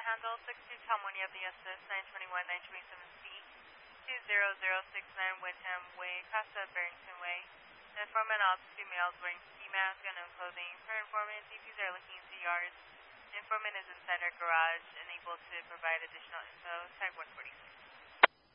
the handle 62 Tom Winnie of the SS 921-927C 20069 Windham Way, Casa Barrington Way. The informant also 2 males wearing ski masks and clothing. Per informant, DPs are looking into yards. The informant is inside our garage and able to provide additional info. Tag 146.